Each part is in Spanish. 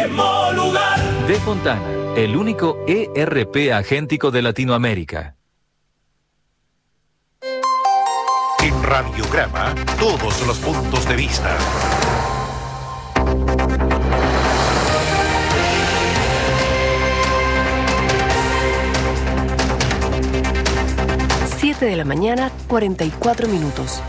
mismo lugar. De Fontana, el único ERP agéntico de Latinoamérica. En Radiograma, todos los puntos de vista. De la mañana, 44 minutos.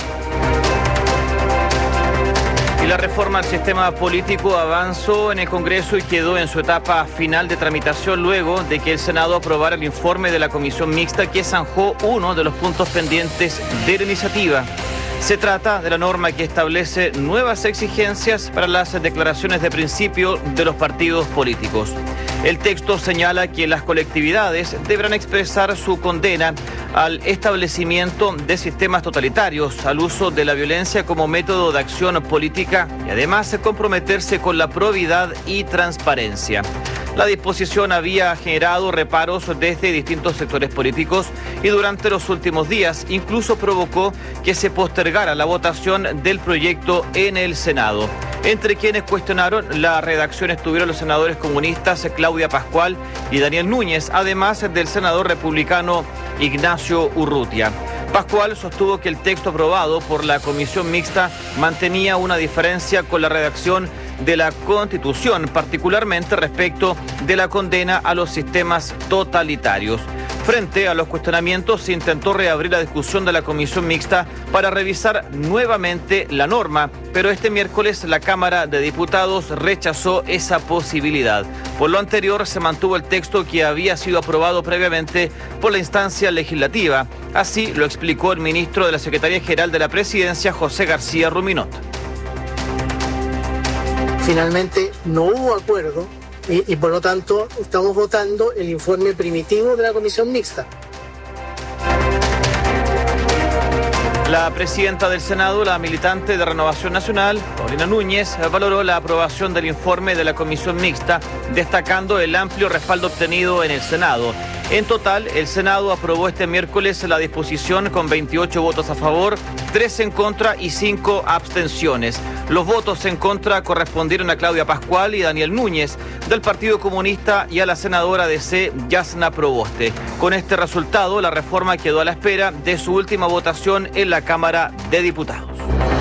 Y la reforma al sistema político avanzó en el Congreso y quedó en su etapa final de tramitación luego de que el Senado aprobara el informe de la Comisión Mixta que zanjó uno de los puntos pendientes de la iniciativa. Se trata de la norma que establece nuevas exigencias para las declaraciones de principio de los partidos políticos. El texto señala que las colectividades deberán expresar su condena al establecimiento de sistemas totalitarios, al uso de la violencia como método de acción política y además comprometerse con la probidad y transparencia. La disposición había generado reparos desde distintos sectores políticos y durante los últimos días incluso provocó que se postergara la votación del proyecto en el Senado. Entre quienes cuestionaron la redacción estuvieron los senadores comunistas Claudia Pascual y Daniel Núñez, además del senador republicano Ignacio Urrutia. Pascual sostuvo que el texto aprobado por la Comisión Mixta mantenía una diferencia con la redacción de la Constitución, particularmente respecto de la condena a los sistemas totalitarios. Frente a los cuestionamientos, se intentó reabrir la discusión de la Comisión Mixta para revisar nuevamente la norma, pero este miércoles la Cámara de Diputados rechazó esa posibilidad. Por lo anterior, se mantuvo el texto que había sido aprobado previamente por la instancia legislativa. Así lo explicó el ministro de la Secretaría General de la Presidencia, José García Ruminot. Finalmente no hubo acuerdo y por lo tanto estamos votando el informe primitivo de la Comisión Mixta. La presidenta del Senado, la militante de Renovación Nacional, Paulina Núñez, valoró la aprobación del informe de la Comisión Mixta, destacando el amplio respaldo obtenido en el Senado. En total, el Senado aprobó este miércoles la disposición con 28 votos a favor, 3 en contra y 5 abstenciones. Los votos en contra correspondieron a Claudia Pascual y Daniel Núñez, del Partido Comunista, y a la senadora DC, Yasna Proboste. Con este resultado, la reforma quedó a la espera de su última votación en la Cámara de Diputados.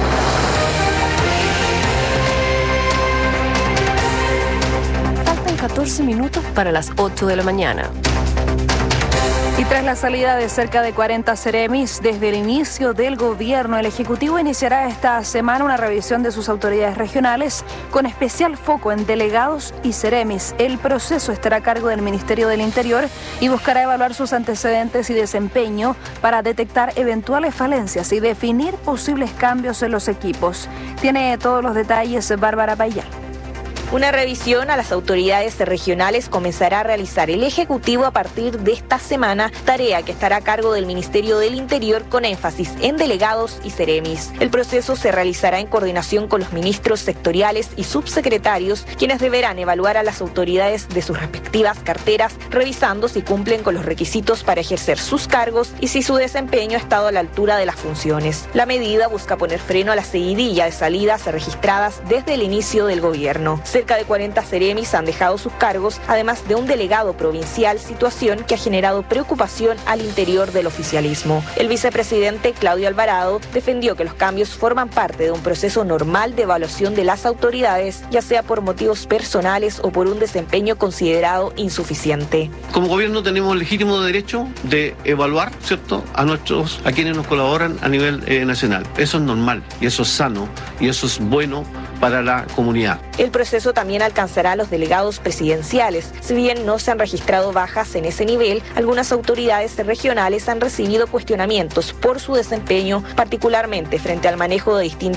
Faltan 14 minutos para las 8 de la mañana. Y tras la salida de cerca de 40 seremis desde el inicio del gobierno, el Ejecutivo iniciará esta semana una revisión de sus autoridades regionales con especial foco en delegados y seremis. El proceso estará a cargo del Ministerio del Interior y buscará evaluar sus antecedentes y desempeño para detectar eventuales falencias y definir posibles cambios en los equipos. Tiene todos los detalles Bárbara Payal. Una revisión a las autoridades regionales comenzará a realizar el Ejecutivo a partir de esta semana, tarea que estará a cargo del Ministerio del Interior con énfasis en delegados y seremis. El proceso se realizará en coordinación con los ministros sectoriales y subsecretarios, quienes deberán evaluar a las autoridades de sus respectivas carteras, revisando si cumplen con los requisitos para ejercer sus cargos y si su desempeño ha estado a la altura de las funciones. La medida busca poner freno a la seguidilla de salidas registradas desde el inicio del gobierno. Cerca de 40 seremis han dejado sus cargos, además de un delegado provincial, situación que ha generado preocupación al interior del oficialismo. El vicepresidente Claudio Alvarado defendió que los cambios forman parte de un proceso normal de evaluación de las autoridades, ya sea por motivos personales o por un desempeño considerado insuficiente. Como gobierno tenemos el legítimo derecho de evaluar, ¿cierto?, a quienes nos colaboran a nivel nacional. Eso es normal y eso es sano y eso es bueno para la comunidad. El proceso también alcanzará a los delegados presidenciales. Si bien no se han registrado bajas en ese nivel, algunas autoridades regionales han recibido cuestionamientos por su desempeño, particularmente frente al manejo de distintas